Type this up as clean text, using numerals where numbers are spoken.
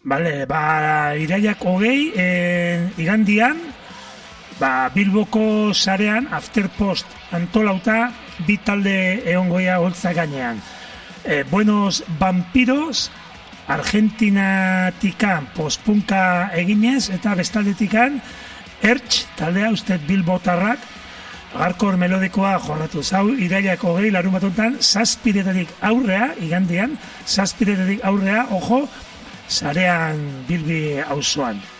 Bale, iraiak 20, igandian, Bilboko sarean Afterpost antolauta bi talde egongoia holtza gainean. Buenos Vampiros, Argentinatikan postpunka eginez, eta bestaldetikan Ertx taldea, usted Bilbotarrak, hardcore melodikoa jorratu. Hau iraiak 20, larun batontan, 7 aurrea, igandian, 7 aurrea, ojo, sarean Bilbi auzoan.